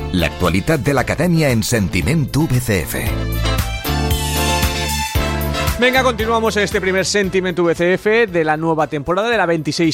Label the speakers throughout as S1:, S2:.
S1: L'actualitat de l'acadèmia en Sentiment VCF.
S2: Venga, continuamos este primer Sentiment VCF de la nueva temporada, de la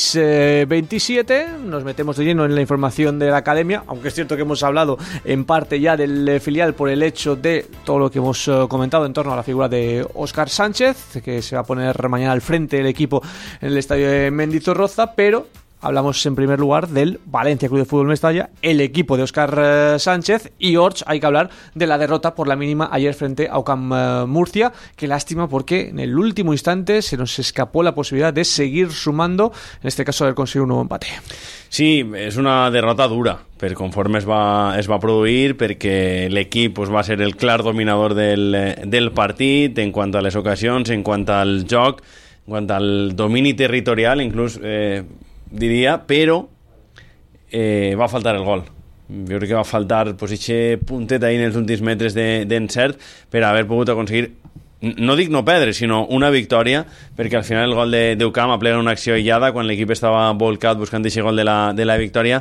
S2: 26-27. Nos metemos de lleno en la información de la academia, aunque es cierto que hemos hablado en parte ya del filial por el hecho de todo lo que hemos comentado en torno a la figura de Óscar Sánchez, que se va a poner mañana al frente del equipo en el estadio de Mendizorroza, pero hablamos en primer lugar del Valencia Club de Fútbol Mestalla, el equipo de Óscar Sánchez, y hay que hablar de la derrota por la mínima ayer frente a UCAM Murcia. Qué lástima, porque en el último instante se nos escapó la posibilidad de seguir sumando, en este caso haber conseguido un nuevo empate.
S3: Sí, és una derrota dura per conforme es va produir, perquè l'equip pues, va ser el clar dominador del partit en quant a les ocasions, en quant al joc, en quant al domini territorial, inclús diria, però va faltar el gol. Jo crec que va faltar pues, aquest puntet ahí en els últims metres d'encert per haver pogut aconseguir, no dic no perdre, sinó una victòria, perquè al final el gol d'Eucam aplega una acció aïllada quan l'equip estava volcat buscant aquest gol de la victòria,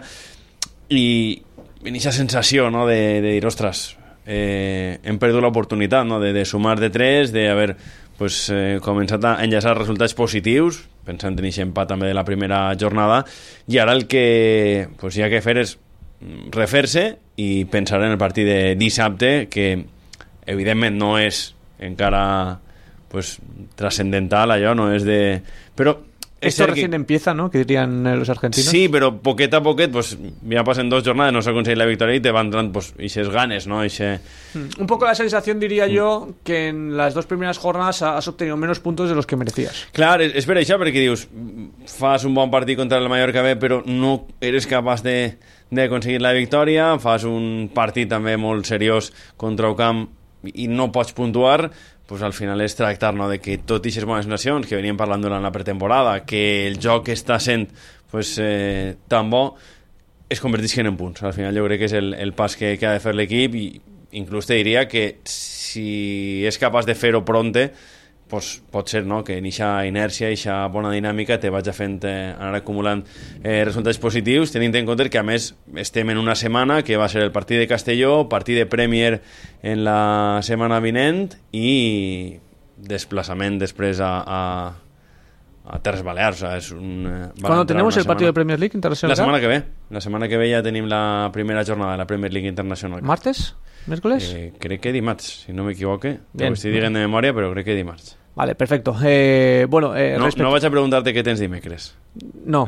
S3: i aquesta sensació, no, de dir, ostres, hem perdut l'oportunitat, no, de sumar de 3, d'haver pues, començat a enllaçar resultats positius, pensant en aquest empat també de la primera jornada, i ara el que pues, hi ha que fer és refer-se i pensar en el partit de dissabte, que evidentment no és encara pues, trascendental, allò no és de... Però
S2: esto recién empieza, ¿no? Que dirían los argentinos.
S3: Sí, pero poquet a poquet, pues ya pasan 2 jornadas, no se ha conseguido la victoria y te van dando pues esas ganes, ¿no?
S2: Un poco la sensación, diría yo, que en las 2 primeras jornadas has obtenido menos puntos de los que merecías.
S3: Clar, és per això, perquè dius, fas un bon partit contra el Mallorca B, però no eres capaç d'aconseguir la victòria, fas un partit també molt seriós contra UCAM i no pots puntuar, pues al final és tractar, no, de que tot i aquestes bones nacions que veníem parlant durant la pretemporada, que el joc està sent pues, tan bo, es convertisquen en punts. Al final jo crec que és el pas que ha de fer l'equip, i inclús te diria que si és capaç de fer-ho pronte, pues, pot ser, no, que en aquesta inèrcia, aquesta bona dinàmica te vaig fent anar acumulant resultats positius, tenint en compte que a més estem en una setmana que va ser el partit de Castelló, partit de Premier en la setmana vinent i desplaçament després a Terres Balears. O sea, es
S2: ¿Cuándo tenemos el partido de Premier League Internacional?
S3: La semana que ve. La semana que ve ja tenim la primera jornada de la Premier League Internacional.
S2: ¿Martes? ¿Miércoles?
S3: Crec que dimarts, si no m'equivoque. Ho estic dient de memòria, però crec que dimarts.
S2: Vale, perfecto. Bueno,
S3: no vaig a preguntarte qué tens dimecres.
S2: No.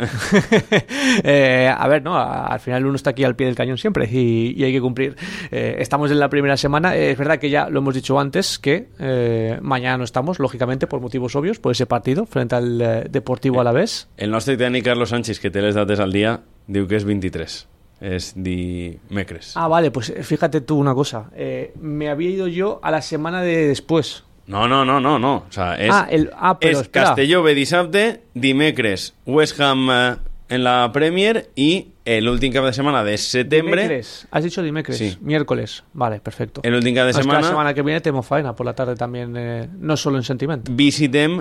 S2: A ver, no, al final uno está aquí al pie del cañón siempre y hay que cumplir. Estamos en la primera semana. Es verdad que ya lo hemos dicho antes, que mañana no estamos, lógicamente, por motivos obvios, por ese partido frente al Deportivo Alavés.
S3: El nostre tècnic Carlos Sánchez, que té les dates al dia, diu que és 23. Es dimecres.
S2: Ah, vale, pues fíjate tú una cosa. Me había ido yo a la semana de después.
S3: No. O sea, es Castelló ve dissabte, dimecres West Ham en la Premier y el últim cap de semana de setembre.
S2: ¿Dimecres? ¿Has dicho dimecres?
S3: Sí.
S2: Miércoles. Vale, perfecto.
S3: El últim cap de setmana.
S2: La semana que viene tenemos faena por la tarde también, no solo en Sentiment.
S3: Visitem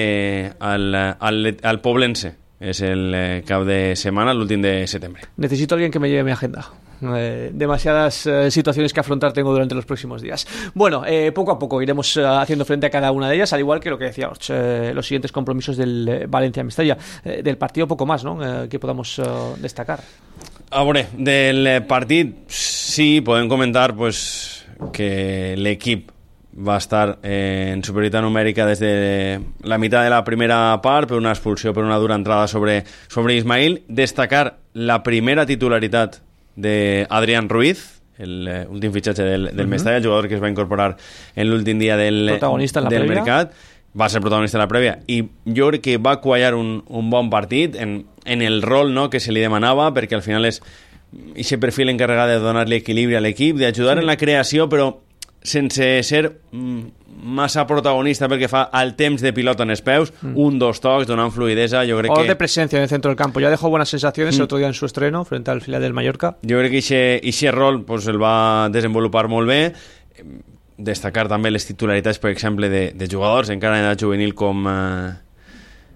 S3: al Poblense. Es el cap de semana, el últim de setembre.
S2: Necesito a alguien que me lleve mi agenda. Demasiadas situaciones que afrontar tengo durante los próximos días. Bueno, poco a poco iremos haciendo frente a cada una de ellas, al igual que lo que decíamos, los siguientes compromisos del Valencia-Mestalla. Del partido poco más, ¿no? Que podamos destacar.
S3: A veure, del partit sí, podem comentar pues, que l'equip va estar en superioritat numèrica des de la meitat de la primera part, per una expulsió, per una dura entrada sobre Ismail. Destacar la primera titularitat d'Adrián Ruiz, l'últim fitxatge del Mestalla, el jugador que es va incorporar en l'últim dia del mercat. Va ser protagonista en la prèvia i jo crec que va quallar un bon partit en el rol, no, que se li demanava, perquè al final és aquest perfil encarregat de donar-li equilibri a l'equip, d'ajudar en la creació, però sense ser massa protagonista pel que fa al temps de pilota en els peus, 1-2 tocs, donant fluidesa. Jo crec
S2: de presencia en el centro del campo, ya dejó buenas sensaciones el otro día en su estreno frente al filial del Mallorca.
S3: Jo crec que aquest rol pues, el va desenvolupar molt bé. Destacar també les titularitats, per exemple, de jugadors encara en edat juvenil com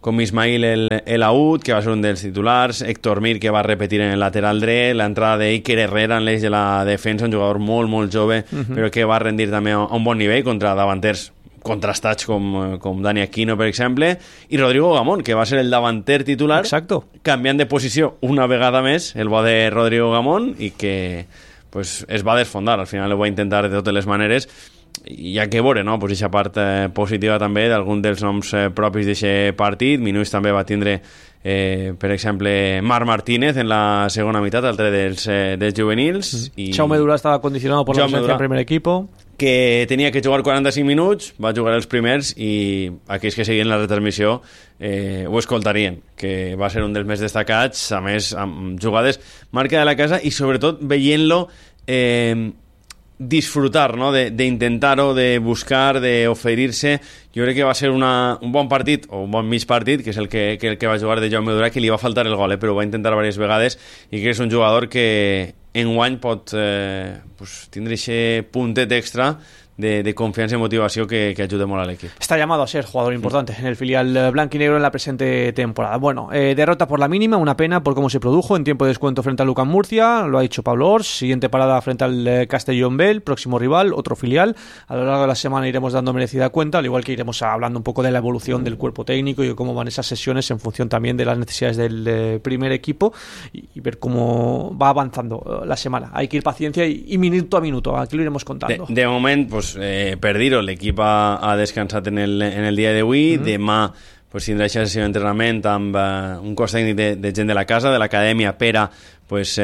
S3: com Ismail El Aoud, que va ser un dels titulars, Héctor Mir, que va repetir en el lateral dret, l'entrada d'Iker Herrera en l'eix de la defensa, un jugador molt, molt jove, però que va rendir també a un bon nivell contra davanters contrastats com Dani Aquino, per exemple, i Rodrigo Gamón, que va ser el davanter titular.
S2: Exacto.
S3: Canviant de posició una vegada més, el bo de Rodrigo Gamón, i que pues, es va desfondar. Al final ho va intentar de totes les maneres, i hi ha que veure, no? Pues aquesta part positiva també d'algun dels noms propis d'aquest partit. Minuix també va tindre, per exemple, Marc Martínez en la segona meitat, altre dels juvenils. I
S2: Jaume Durà estava condicionado por la presencia del primer equipo,
S3: que tenia que jugar 45 minuts, va jugar els primers, i aquells que seguien la retransmissió ho escoltarien, que va ser un dels més destacats, a més amb jugades marca de la casa, i sobretot veient-lo disfrutar, no? D'intentar-ho, de buscar, d'oferir-se. Jo crec que va ser un bon partit, o un bon mig partit, que és el que va jugar de Jaume Durà, que li va faltar el gol, però ho va intentar diverses vegades, i que és un jugador que enguany pot tindre aquest puntet extra de confiança y motivación que ayude molt a l'equip.
S2: Está llamado a ser jugador importante en el filial blanquinegro en la presente temporada. Bueno, derrota por la mínima, una pena por cómo se produjo en tiempo de descuento frente al Lucas Murcia, lo ha dicho Pablo Ors. Siguiente parada frente al Castellón Bell, próximo rival, otro filial. A lo largo de la semana iremos dando merecida cuenta, al igual que iremos hablando un poco de la evolución del cuerpo técnico y de cómo van esas sesiones en función también de las necesidades del primer equipo, y ver cómo va avanzando la semana. Hay que ir paciencia y minuto a minuto, aquí lo iremos contando.
S3: De moment, pues, per dir-ho, l'equip ha descansat en el dia d'avui. Demà pues, tindrà aquesta sessió d'entrenament amb un cos tècnic de gent de la casa, de l'acadèmia, per a pues,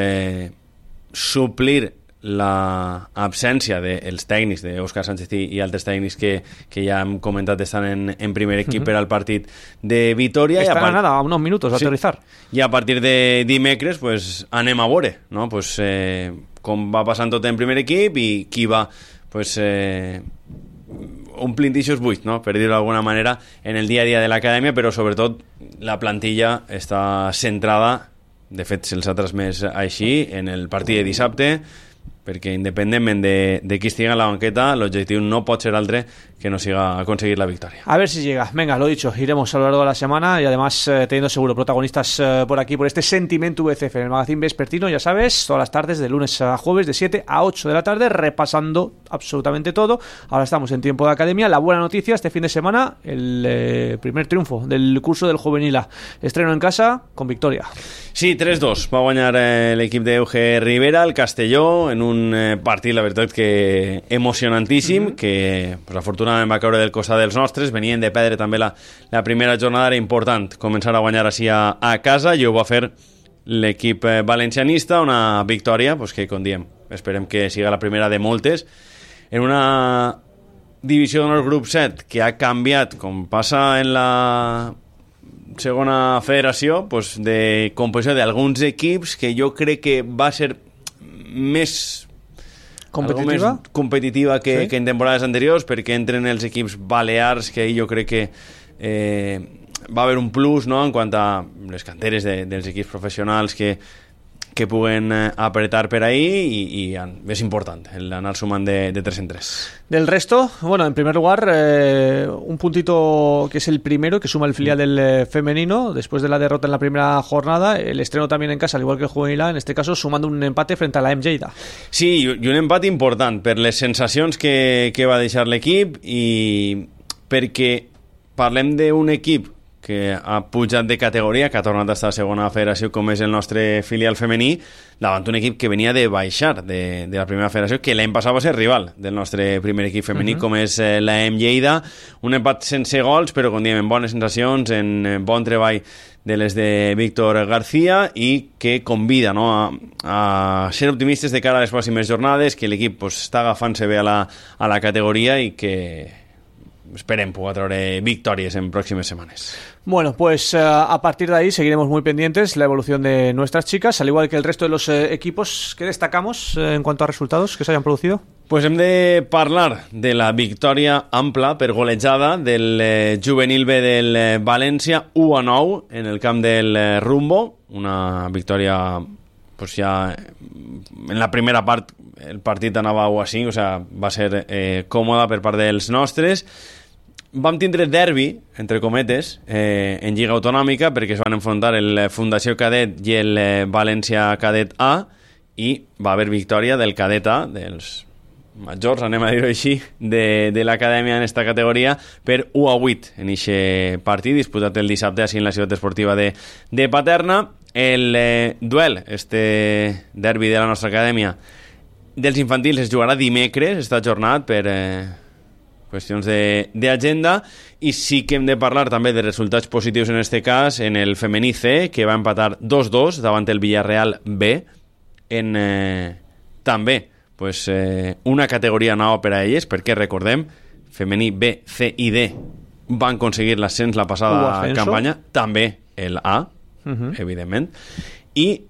S3: suplir l'absència dels tècnics d'Òscar Sánchez i altres tècnics que ja hem comentat estan en primer equip per al partit de Vitoria.
S2: Estan a nada, a unos minutos a aterrizar.
S3: I a partir de dimecres pues, anem a veure, no? Pues, com va passant tot en primer equip i qui va pues, omplint eixos buits, no? Per dir-ho d'alguna manera, en el dia a dia de l'acadèmia, però sobretot la plantilla està centrada, de fet se'ls ha transmès així, en el partit de dissabte, perquè independentment de qui estigui a la banqueta, l'objectiu no pot ser altre que no siga aconseguir la victoria.
S2: A ver si llega. Venga, lo dicho, iremos a lo largo de la semana y además teniendo seguro protagonistas por aquí, por este Sentimiento VCF en el magazine vespertino, ya sabes, todas las tardes de lunes a jueves de 7 a 8 de la tarde, repasando absolutamente todo. Ahora estamos en tiempo de academia. La buena noticia, este fin de semana, el primer triunfo del curso del Juvenil A. Estreno en casa con victoria.
S3: Sí, 3-2. Va guanyar l'equip d'Euge Rivera, el Castelló, en un partit, la veritat, que emocionantíssim, que pues, afortunadament va caure del costat dels nostres. Venien de perdre també la primera jornada. Era important començar a guanyar així a casa, i ho va fer l'equip valencianista. Una victòria pues, que, com diem, esperem que siga la primera de moltes, en una divisió del grup 7 que ha canviat, com passa en la segona federació, pues, de composició d'alguns equips, que jo crec que va ser més competitiva que en temporades anteriors, perquè entren els equips balears, que ahir jo crec que va haver un plus, no?, en quant a les canteres dels equips professionals que puguen apretar per ahí, y es important el anar sumant de 3 en 3.
S2: Del resto, bueno, en primer lugar, un puntito que es el primero que suma el filial del femenino después de la derrota en la primera jornada, el estreno también en casa, al igual que el Juvenil A, en este caso sumando un empate frente a la Lleida.
S3: Sí, i un empat important per les sensacions que va deixar l'equip, i perquè parlem d'un equip que ha pujat de categoria, que ha tornat a estar a segona federació, com és el nostre filial femení, davant un equip que venia de baixar de la primera federació, que l'any passat va ser rival del nostre primer equip femení, com és la Lleida. Un empat sense gols, però com diem, en bones sensacions, en bon treball de les de Víctor García, i que convida, no, a ser optimistes de cara a les pròximes jornades, que l'equip pues, està agafant-se bé a la categoria, i que esperem poder traure victorias en próximas semanas.
S2: Bueno, pues a partir de ahí seguiremos muy pendientes la evolución de nuestras chicas, al igual que el resto de los equipos. ¿Qué destacamos en cuanto a resultados que se hayan producido?
S3: Pues hem de parlar de la victòria ampla per golejada del juvenil B del València 1-9 en el camp del Rumbo. Una victòria pues ja en la primera part el partit anava 1-5, o sea, va ser còmoda per part dels nostres. vam tindre derbi, entre cometes, en Lliga Autonòmica, perquè es van enfrontar el Fundació Cadet i el València Cadet A, i va haver victòria del Cadet A, dels majors, anem a dir-ho així, de l'acadèmia en esta categoria, per 1-8 en aquest partit, disputat el dissabte així en la ciutat esportiva de Paterna. El duel, este derbi de la nostra acadèmia, dels infantils es jugarà dimecres, està ajornat per qüestions d'agenda, i sí que hem de parlar també de resultats positius en este cas en el femení C, que va empatar 2-2 davant el Villarreal B, en també una categoria nova per a elles, perquè recordem, femení B, C i D van aconseguir l'ascens la passada campanya, també el A, evidentment, i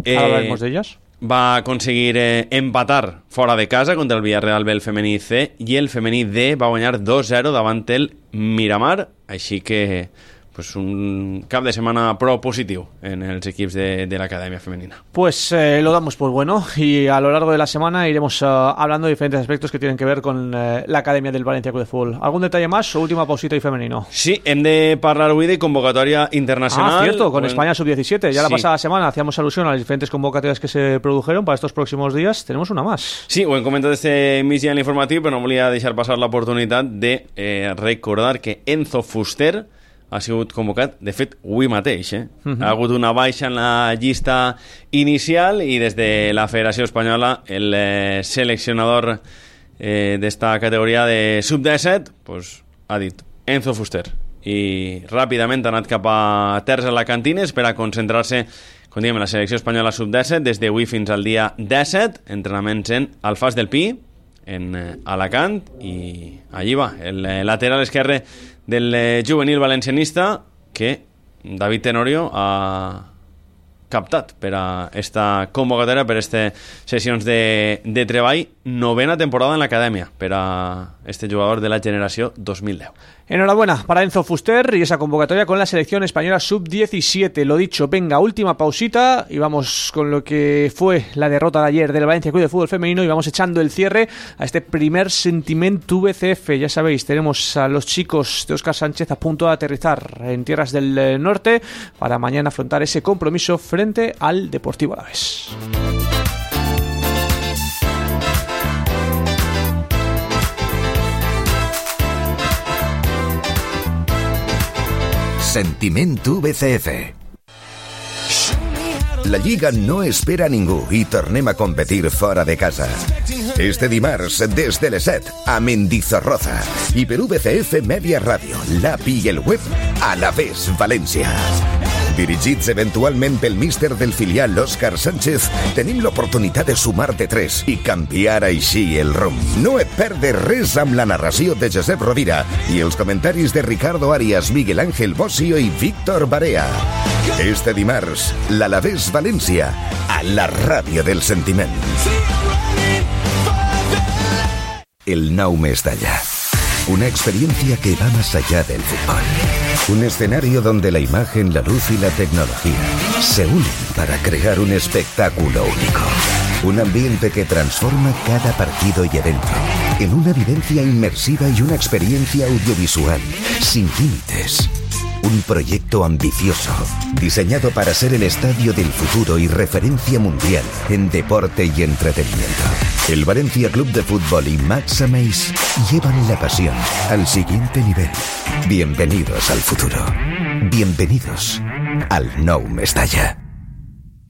S3: va aconseguir empatar fora de casa contra el Villarreal B el femení C, i el femení D va guanyar 2-0 davant el Miramar, així que un cap de semana pro positivo en los equipos de la academia femenina.
S2: Pues lo damos por bueno, y a lo largo de la semana iremos hablando de diferentes aspectos que tienen que ver con la academia del Valencia Club de Fútbol. ¿Algún detalle más o última pausita y femenino?
S3: Sí, hem de parlar avui de convocatoria internacional.
S2: Cierto, con España Sub-17. Ya la pasada semana hacíamos alusión a las diferentes convocatorias que se produjeron para estos próximos días. Tenemos una más.
S3: Sí, ho hem comentat este mig dia en l'informatiu, però no volia deixar passar l'oportunitat de recordar que Enzo Fuster ha sigut convocat, de fet, avui mateix. Ha hagut una baixa en la llista inicial, i des de la Federació Espanyola el seleccionador d'esta categoria de sub-17 ha dit Enzo Fuster, i ràpidament ha anat cap a Terres Alacantines per a concentrar-se, com diem, en la selecció espanyola sub-17 des d'avui fins al dia 17, entrenaments en Alfàs del Pi, en Alacant, i allí va el lateral esquerre del juvenil valencianista, que David Tenorio ha captat per a esta convocatòria, per a aquestes sessions de treball. 9ª temporada en l'acadèmia per a este jugador de la generació 2010.
S2: Enhorabuena para Enzo Fuster y esa convocatoria con la selección española sub-17. Lo dicho, venga, última pausita y vamos con lo que fue la derrota de ayer del Valencia Club de Fútbol Femenino, y vamos echando el cierre a este primer Sentiment VCF. Ya sabéis, tenemos a los chicos de Óscar Sánchez a punto de aterrizar en tierras del norte para mañana afrontar ese compromiso frente al Deportivo Alavés.
S1: Sentiment VCF. La Lliga no espera a ningú i tornem a competir fora de casa. Este dimarts, des de les 7, a Mendizorroza. I per VCF Media Ràdio, l'API i el web, Alavés València. Dirigits eventualment pel míster del filial Óscar Sánchez, tenim l'oportunitat de sumar de 3 i canviar així el rumb. No et perdes res amb la narració de Josep Rovira i els comentaris de Ricardo Arias, Miguel Ángel Bossio i Víctor Barea. Este dimarts, l'Alavés València, a la ràdio del sentiment. El nou Mestalla. Una experiencia que va más allá del fútbol. Un escenario donde la imagen, la luz y la tecnología se unen para crear un espectáculo único. Un ambiente que transforma cada partido y evento en una vivencia inmersiva y una experiencia audiovisual sin límites. Un proyecto ambicioso, diseñado para ser el estadio del futuro y referencia mundial en deporte y entretenimiento. El Valencia Club de Fútbol y Max Ameis llevan la pasión al siguiente nivel. Bienvenidos al futuro. Bienvenidos al Nou Mestalla.